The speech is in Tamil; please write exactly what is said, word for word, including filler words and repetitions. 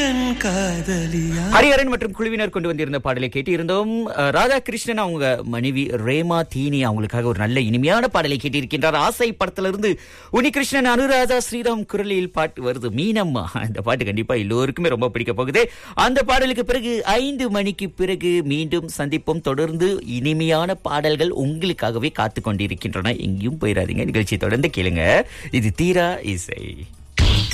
ஹரிஹரன் மற்றும் குழுவினர் கொண்டு வந்திருந்த பாடலை கேட்டு இருந்தோம். அஹ், ராதாகிருஷ்ணன் அவங்க மனைவி ரேமா தீனி அவங்களுக்காக ஒரு நல்ல இனிமையான பாடலை கேட்டிருக்கின்றார். ஆசை படத்துல இருந்து உனிகிருஷ்ணன் அனுராதா ஸ்ரீராம் குரலில் பாட்டு வருது மீனம்மா. இந்த பாட்டு கண்டிப்பா எல்லோருக்குமே ரொம்ப பிடிக்க போகுது. அந்த பாடலுக்கு பிறகு ஐந்து மணிக்கு பிறகு மீண்டும் சந்திப்போம். தொடர்ந்து இனிமையான பாடல்கள் உங்களுக்காகவே காத்து கொண்டிருக்கின்றன. எங்கேயும் போயிடாதீங்க, நிகழ்ச்சியை தொடர்ந்து கேளுங்க. இது தீரா இசை.